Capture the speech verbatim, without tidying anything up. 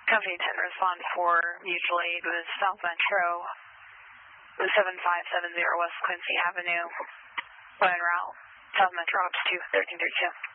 Company ten, respond for mutual aid with South Metro, seven five seven zero West Quincy Avenue, en route, South Metro up to two, thirteen thirty-two.